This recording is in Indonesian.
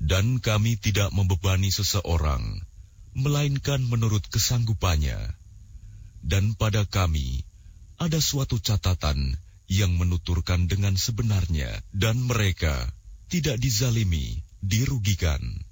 Dan kami tidak membebani seseorang, melainkan menurut kesanggupannya. Dan pada kami ada suatu catatan yang menuturkan dengan sebenarnya, dan mereka tidak dizalimi, dirugikan.